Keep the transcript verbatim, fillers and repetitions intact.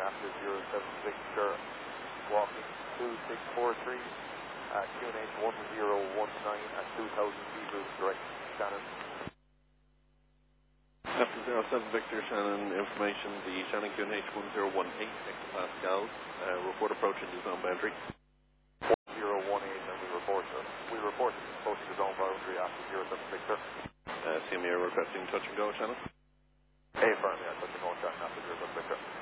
after zero seven Victor, walking two six four three, uh, Q N H one zero one nine at two thousand feet, route direct Shannon. After zero seven Victor, Shannon information, the Shannon Q N H one zero one eight hectopascals, uh, report approaching the zone boundary. one zero one eight, and we report, uh, we report approaching the zone boundary after zero seven Victor. Uh, C M E requesting touch and go, Shannon. A firm, yeah, touch and go, Shannon after zero seven Victor.